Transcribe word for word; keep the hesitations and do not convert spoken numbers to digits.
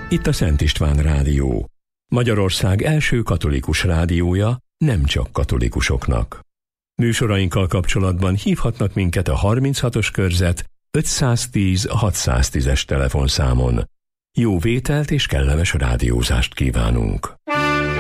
Itt a Szent István Rádió, Magyarország első katolikus rádiója, nem csak katolikusoknak. Műsorainkkal kapcsolatban hívhatnak minket a harminchatos körzet ötszáztíz hatszáztízes telefonszámon. Jó vételt és kellemes rádiózást kívánunk!